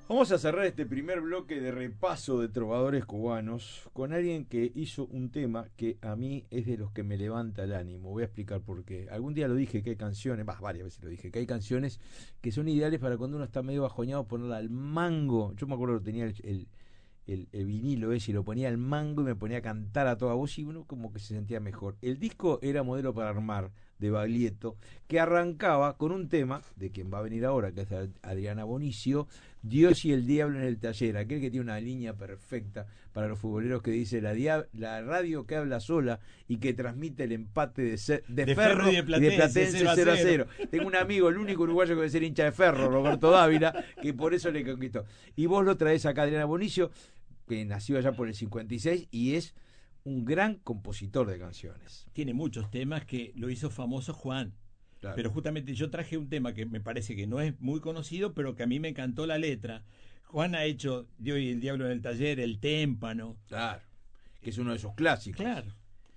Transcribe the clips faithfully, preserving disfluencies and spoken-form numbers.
Vamos a cerrar este primer bloque de repaso de trovadores cubanos con alguien que hizo un tema que a mí es de los que me levanta el ánimo. Voy a explicar por qué. Algún día lo dije que hay canciones, bah, varias veces lo dije, que hay canciones que son ideales para cuando uno está medio bajoñado ponerla al mango. Yo me acuerdo que tenía el, el, el, el vinilo ese y lo ponía al mango y me ponía a cantar a toda voz y uno como que se sentía mejor. El disco era Modelo para Armar, de Baglietto, que arrancaba con un tema de quien va a venir ahora, que es Adriana Bonicio, Dios y el diablo en el taller, aquel que tiene una línea perfecta para los futboleros que dice la, dia- la radio que habla sola y que transmite el empate de, ce- de, de Ferro, Ferro y de y de Platense, Platense cero a cero a cero. cero. Tengo un amigo, el único uruguayo que debe ser hincha de Ferro, Roberto Dávila, que por eso le conquistó. Y vos lo traés acá, Adriana Bonicio, que nació allá por el cincuenta y seis y es un gran compositor de canciones. Tiene muchos temas que lo hizo famoso Juan. Claro. Pero justamente yo traje un tema que me parece que no es muy conocido, pero que a mí me encantó la letra. Juan ha hecho Dios y el diablo en el taller, El témpano. Claro, que es uno de esos clásicos. Claro.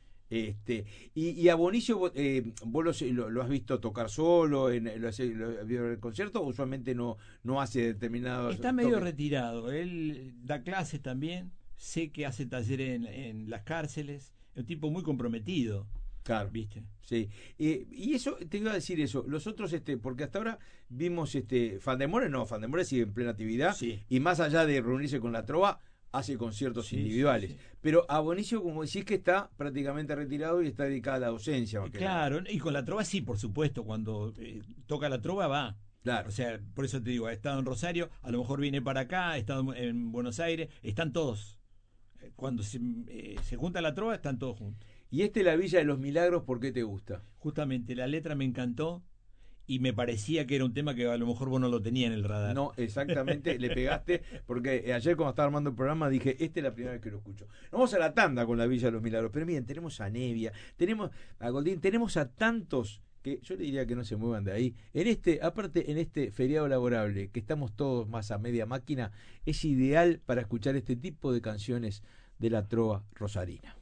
Este, y, y a Bonicio, vos, eh, vos lo, lo, lo has visto tocar solo, en, lo, hace, lo, en el concierto, o usualmente no, no hace determinados. Está medio toques? retirado. Él da clases también. Sé que hace talleres en, en las cárceles. Es un tipo muy comprometido. Claro, ¿Viste? Sí. Eh, y eso, te iba a decir eso, los otros, este, porque hasta ahora vimos este Fandemore, no, Fandemore sigue en plena actividad, Sí. y más allá de reunirse con la trova, hace conciertos Sí, individuales. sí, sí. Pero a Bonicio, como decís, que está prácticamente retirado y está dedicada a la docencia. más que nada. Claro, y con la trova sí, por supuesto, cuando eh, toca la trova va. Claro. O sea, por eso te digo, ha estado en Rosario, a lo mejor viene para acá, ha estado en Buenos Aires, están todos. Eh, Cuando se, eh, se junta la trova, están todos juntos. Y este La Villa de los Milagros, ¿por qué te gusta? Justamente la letra me encantó y me parecía que era un tema que a lo mejor vos no lo tenías en el radar. No, exactamente, le pegaste, porque ayer cuando estaba armando el programa dije, esta es la primera vez que lo escucho. Vamos a la tanda con La Villa de los Milagros, pero miren, tenemos a Nevia, tenemos a Goldín, tenemos a tantos que yo le diría que no se muevan de ahí. En este, aparte, en este feriado laborable, que estamos todos más a media máquina, es ideal para escuchar este tipo de canciones de la trova rosarina.